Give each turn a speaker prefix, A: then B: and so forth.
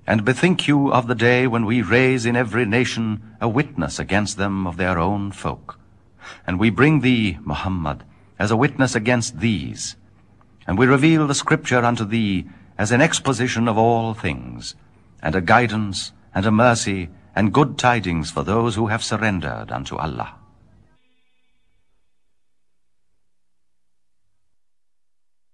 A: And bethink you of the day when we raise in every nation a witness against them of their own folk. And we bring thee, Muhammad, as a witness against these. And we reveal the Scripture unto thee as an exposition of all things, and a guidance, and a mercy, and good tidings for those who have surrendered unto Allah.